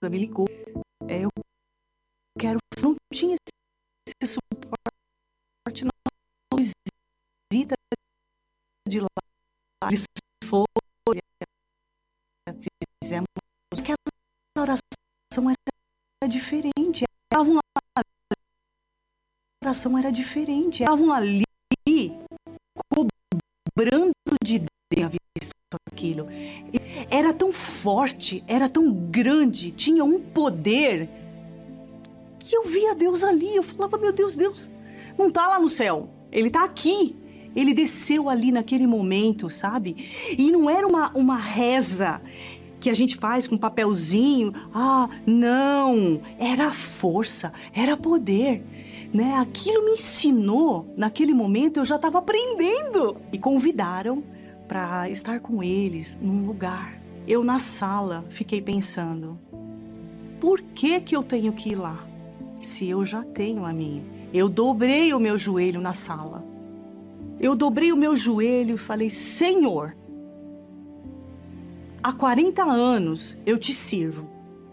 me ligou. Eu quero... Não tinha esse suporte, não, visita de lá. Eles foram, fizemos... Aquela oração era diferente. A oração era diferente. Estavam ali cobrando de Deus, tinha visto aquilo. Era tão forte, era tão grande, tinha um poder que eu via Deus ali. Eu falava, meu Deus, Deus não está lá no céu, Ele está aqui. Ele desceu ali naquele momento, sabe? E não era uma reza que a gente faz com um papelzinho. Não, era força, era poder, né? Aquilo me ensinou, naquele momento eu já estava aprendendo. E convidaram para estar com eles num lugar. Eu na sala fiquei pensando, por que eu tenho que ir lá? Se eu já tenho a minha. Eu dobrei o meu joelho na sala. Eu dobrei o meu joelho e falei, Senhor, há 40 anos eu te sirvo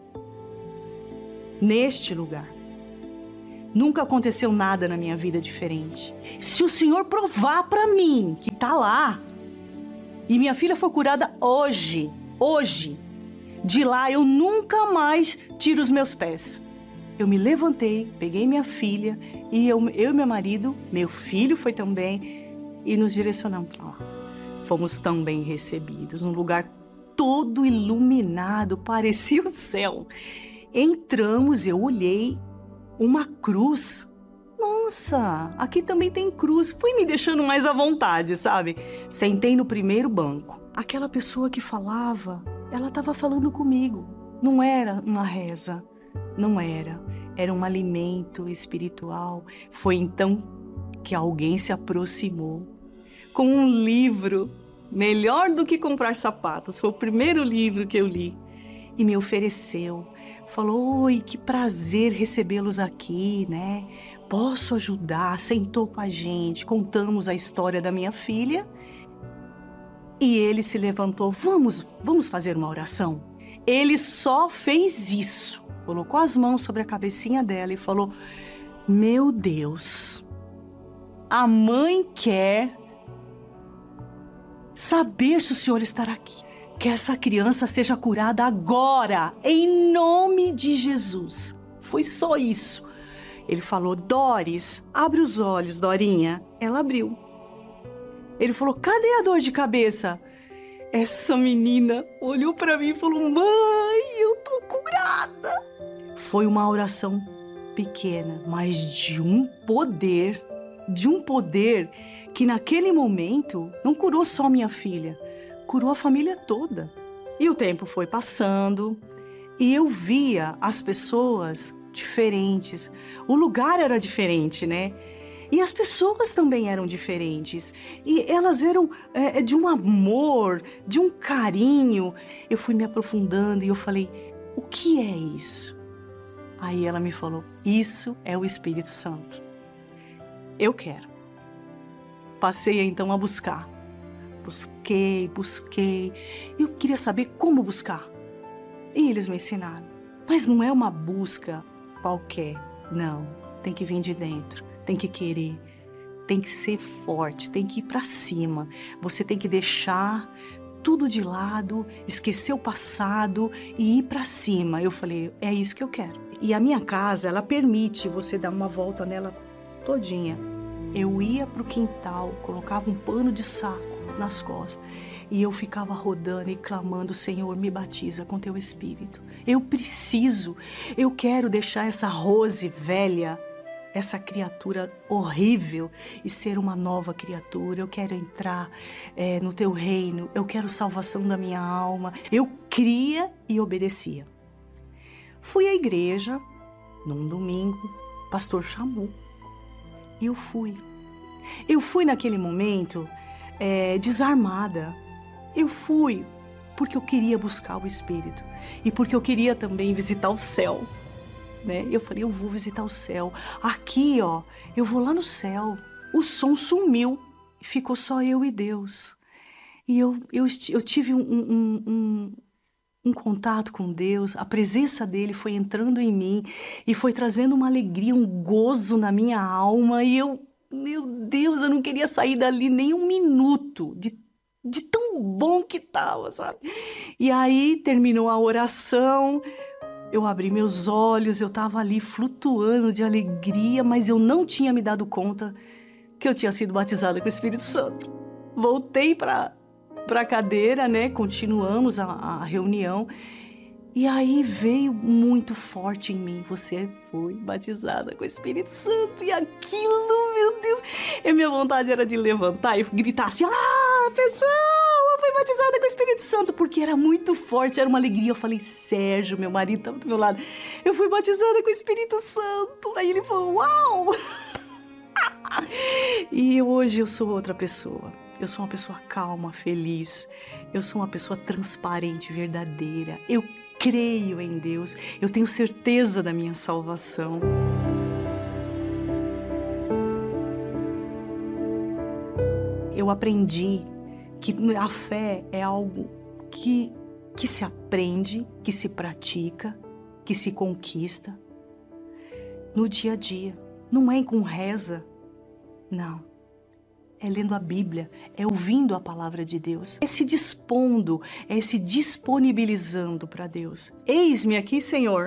neste lugar. Nunca aconteceu nada na minha vida diferente. Se o Senhor provar para mim que tá lá, e minha filha foi curada hoje, de lá eu nunca mais tiro os meus pés. Eu me levantei, peguei minha filha, e eu e meu marido, meu filho foi também, e nos direcionamos para lá. Fomos tão bem recebidos, um lugar todo iluminado, parecia o céu. Entramos, eu olhei, uma cruz. Nossa, aqui também tem cruz. Fui me deixando mais à vontade, sabe? Sentei no primeiro banco. Aquela pessoa que falava, ela estava falando comigo. Não era uma reza, não era. Era um alimento espiritual. Foi então que alguém se aproximou com um livro, melhor do que comprar sapatos. Foi o primeiro livro que eu li. E me ofereceu. Falou, oi, que prazer recebê-los aqui, né? Posso ajudar? Sentou com a gente, contamos a história da minha filha. E ele se levantou, vamos fazer uma oração? Ele só fez isso. Colocou as mãos sobre a cabecinha dela e falou, meu Deus, a mãe quer saber se o Senhor estará aqui. Que essa criança seja curada agora, em nome de Jesus. Foi só isso. Ele falou, Doris, abre os olhos, Dorinha. Ela abriu. Ele falou, cadê a dor de cabeça? Essa menina olhou para mim e falou, mãe, eu tô curada. Foi uma oração pequena, mas de um poder que naquele momento não curou só minha filha, curou a família toda. E o tempo foi passando e eu via as pessoas diferentes. O lugar era diferente, né? E as pessoas também eram diferentes. E elas eram de um amor, de um carinho. Eu fui me aprofundando e eu falei, o que é isso? Aí ela me falou, isso é o Espírito Santo. Eu quero. Passei então a buscar. Busquei. Eu queria saber como buscar. E eles me ensinaram. Mas não é uma busca qualquer. Não, tem que vir de dentro. Tem que querer. Tem que ser forte. Tem que ir para cima. Você tem que deixar tudo de lado, esquecer o passado e ir para cima. Eu falei, é isso que eu quero. E a minha casa, ela permite você dar uma volta nela todinha. Eu ia pro quintal, colocava um pano de saco nas costas e eu ficava rodando e clamando, Senhor, me batiza com teu Espírito. Eu quero deixar essa Rose velha, essa criatura horrível e ser uma nova criatura. Eu quero entrar no teu reino, eu quero salvação da minha alma. Eu cria e obedecia. Fui à igreja, num domingo, o pastor chamou. Eu fui. Eu fui naquele momento desarmada. Eu fui porque eu queria buscar o Espírito e porque eu queria também visitar o céu, né? Eu falei, eu vou visitar o céu. Aqui, ó, eu vou lá no céu. O som sumiu, ficou só eu e Deus. E eu tive um contato com Deus, a presença dele foi entrando em mim e foi trazendo uma alegria, um gozo na minha alma. E meu Deus, eu não queria sair dali nem um minuto, de tão bom que estava, sabe? E aí terminou a oração, eu abri meus olhos, eu estava ali flutuando de alegria, mas eu não tinha me dado conta que eu tinha sido batizada com o Espírito Santo. Voltei para a cadeira, né? Continuamos a reunião. E aí veio muito forte em mim: você foi batizada com o Espírito Santo. E aquilo, meu Deus, a minha vontade era de levantar e gritar assim: pessoal, eu fui batizada com o Espírito Santo, porque era muito forte, era uma alegria. Eu falei: Sérgio, meu marido estava do meu lado, eu fui batizada com o Espírito Santo. Aí ele falou: uau! E hoje eu sou outra pessoa. Eu sou uma pessoa calma, feliz. Eu sou uma pessoa transparente, verdadeira. Eu creio em Deus. Eu tenho certeza da minha salvação. Eu aprendi que a fé é algo que se aprende, que se pratica, que se conquista no dia a dia. Não é com reza, não. É lendo a Bíblia, é ouvindo a palavra de Deus, é se dispondo, é se disponibilizando para Deus. Eis-me aqui, Senhor.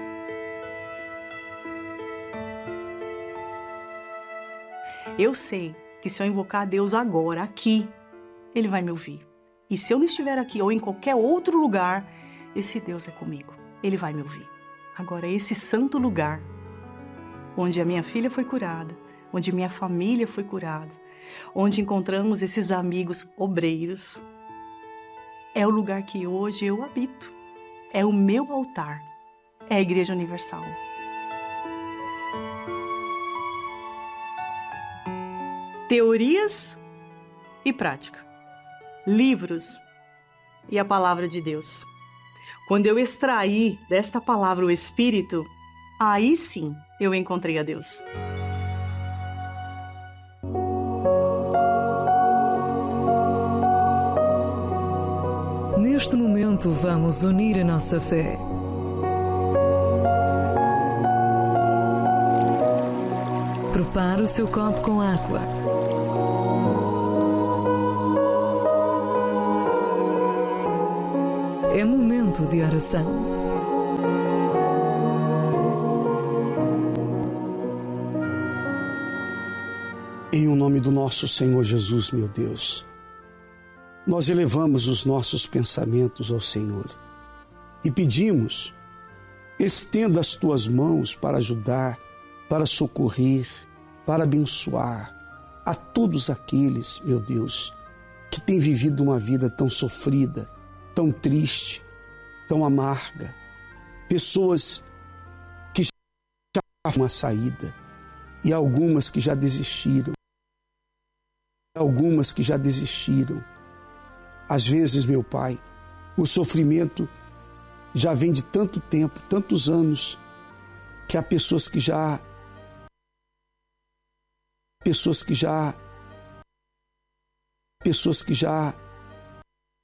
Eu sei que se eu invocar a Deus agora, aqui, Ele vai me ouvir. E se eu não estiver aqui ou em qualquer outro lugar, esse Deus é comigo. Ele vai me ouvir. Agora, esse santo lugar, onde a minha filha foi curada, onde minha família foi curada, onde encontramos esses amigos obreiros, é o lugar que hoje eu habito. É o meu altar. É a Igreja Universal. Teorias e prática. Livros e a palavra de Deus. Quando eu extraí desta palavra o Espírito, aí sim eu encontrei a Deus. Neste momento, vamos unir a nossa fé. Prepare o seu copo com água. É momento de oração. Em o nome do nosso Senhor Jesus, meu Deus, nós elevamos os nossos pensamentos ao Senhor e pedimos: estenda as tuas mãos para ajudar, para socorrer, para abençoar a todos aqueles, meu Deus, que têm vivido uma vida tão sofrida, tão triste, tão amarga. Pessoas que já uma saída e algumas que já desistiram. Às vezes, meu Pai, o sofrimento já vem de tanto tempo, tantos anos, que há pessoas que já